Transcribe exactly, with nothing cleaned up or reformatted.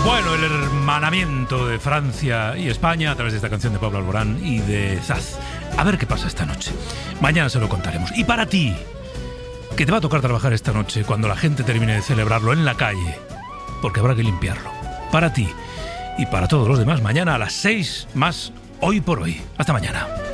Bueno, el hermanamiento de Francia y España a través de esta canción de Pablo Alborán y de Zaz. A ver qué pasa esta noche. Mañana se lo contaremos. Y para ti, que te va a tocar trabajar esta noche cuando la gente termine de celebrarlo en la calle, porque habrá que limpiarlo. Para ti y para todos los demás, mañana a las seis más Hoy por Hoy. Hasta mañana.